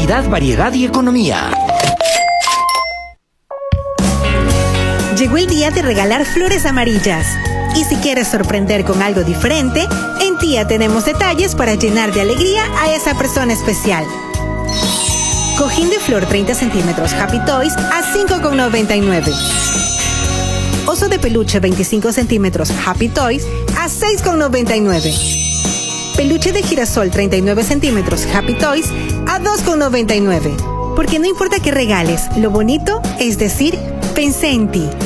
calidad, variedad y economía. Llegó el día de regalar flores amarillas. Y si quieres sorprender con algo diferente, en Tía tenemos detalles para llenar de alegría a esa persona especial. Cojín de flor 30 centímetros Happy Toys a $5,99. Oso de peluche 25 centímetros Happy Toys a $6,99. Peluche de girasol 39 centímetros Happy Toys a $2,99. Porque no importa qué regales, lo bonito es decir, pensé en ti.